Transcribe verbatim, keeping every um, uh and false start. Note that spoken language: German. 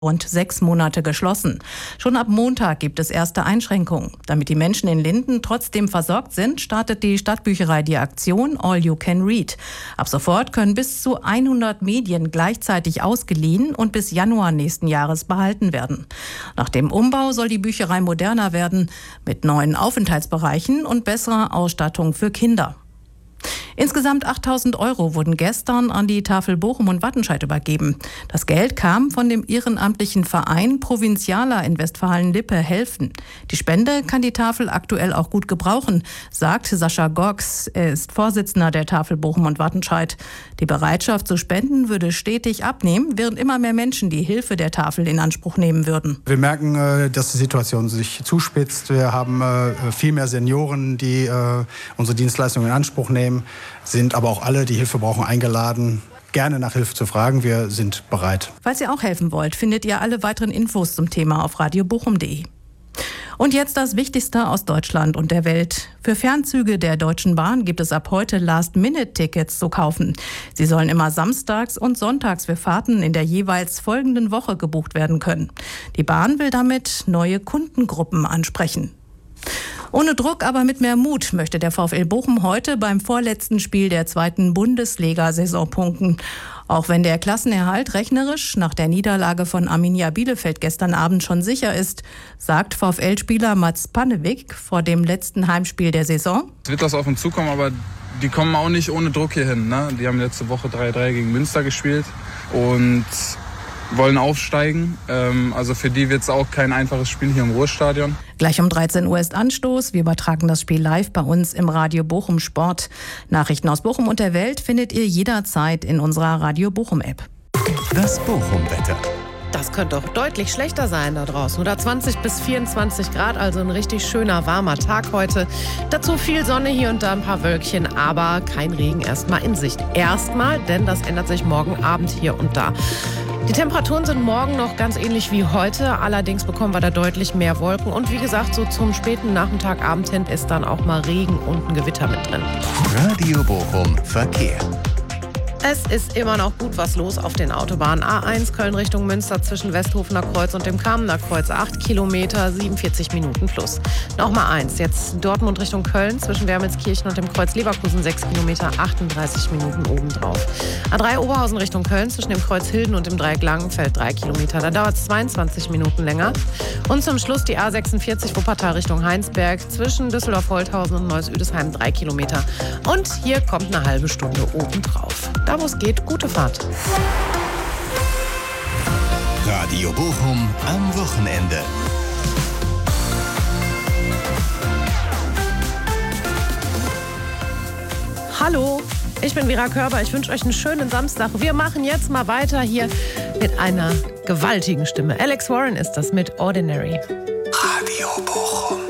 rund sechs Monate geschlossen. Schon ab Montag gibt es erste Einschränkungen. Damit die Menschen in Linden trotzdem versorgt sind, startet die Stadtbücherei die Aktion All You Can Read. Ab sofort können bis zu hundert Medien gleichzeitig ausgeliehen und bis Januar nächsten Jahres behalten werden. Nach dem Umbau soll die Bücherei moderner werden, mit neuen Aufenthaltsbereichen und besserer Ausstattung für Kinder. Insgesamt achttausend Euro wurden gestern an die Tafel Bochum und Wattenscheid übergeben. Das Geld kam von dem ehrenamtlichen Verein Provinzialer in Westfalen-Lippe helfen. Die Spende kann die Tafel aktuell auch gut gebrauchen, sagt Sascha Gox. Er ist Vorsitzender der Tafel Bochum und Wattenscheid. Die Bereitschaft zu spenden würde stetig abnehmen, während immer mehr Menschen die Hilfe der Tafel in Anspruch nehmen würden. Wir merken, dass die Situation sich zuspitzt. Wir haben viel mehr Senioren, die unsere Dienstleistungen in Anspruch nehmen. Sind aber auch alle, die Hilfe brauchen, eingeladen, gerne nach Hilfe zu fragen. Wir sind bereit. Falls ihr auch helfen wollt, findet ihr alle weiteren Infos zum Thema auf radio bochum punkt de. Und jetzt das Wichtigste aus Deutschland und der Welt. Für Fernzüge der Deutschen Bahn gibt es ab heute Last-Minute-Tickets zu kaufen. Sie sollen immer samstags und sonntags für Fahrten in der jeweils folgenden Woche gebucht werden können. Die Bahn will damit neue Kundengruppen ansprechen. Ohne Druck, aber mit mehr Mut möchte der VfL Bochum heute beim vorletzten Spiel der zweiten Bundesliga-Saison punkten. Auch wenn der Klassenerhalt rechnerisch nach der Niederlage von Arminia Bielefeld gestern Abend schon sicher ist, sagt VfL-Spieler Mats Pannewick vor dem letzten Heimspiel der Saison. Es wird das auf uns zukommen, aber die kommen auch nicht ohne Druck hierhin. Ne? Die haben letzte Woche drei drei gegen Münster gespielt und wollen aufsteigen. Also für die wird es auch kein einfaches Spiel hier im Ruhrstadion. Gleich um dreizehn Uhr ist Anstoß. Wir übertragen das Spiel live bei uns im Radio Bochum Sport. Nachrichten aus Bochum und der Welt findet ihr jederzeit in unserer Radio Bochum App. Das Bochum-Wetter. Das könnte doch deutlich schlechter sein da draußen. Oder zwanzig bis vierundzwanzig Grad, also ein richtig schöner, warmer Tag heute. Dazu viel Sonne, hier und da ein paar Wölkchen, aber kein Regen erstmal in Sicht. Erstmal, denn das ändert sich morgen Abend hier und da. Die Temperaturen sind morgen noch ganz ähnlich wie heute. Allerdings bekommen wir da deutlich mehr Wolken. Und wie gesagt, so zum späten Nachmittag, Abend hin ist dann auch mal Regen und ein Gewitter mit drin. Radio Bochum Verkehr. Es ist immer noch gut was los auf den Autobahnen. A eins Köln Richtung Münster zwischen Westhofener Kreuz und dem Kamener Kreuz. acht Kilometer, siebenundvierzig Minuten plus. Nochmal eins, jetzt Dortmund Richtung Köln zwischen Wermelskirchen und dem Kreuz Leverkusen. sechs Kilometer, achtunddreißig Minuten obendrauf. A drei Oberhausen Richtung Köln zwischen dem Kreuz Hilden und dem Dreieck Langenfeld. drei Kilometer, da dauert es zweiundzwanzig Minuten länger. Und zum Schluss die A sechsundvierzig Wuppertal Richtung Heinsberg zwischen Düsseldorf-Holthausen und Neuss-Üdesheim. drei Kilometer. Und hier kommt eine halbe Stunde obendrauf. Da wo es geht, gute Fahrt. Radio Bochum am Wochenende. Hallo, ich bin Vera Körber. Ich wünsche euch einen schönen Samstag. Wir machen jetzt mal weiter hier mit einer gewaltigen Stimme. Alex Warren ist das mit Ordinary. Radio Bochum.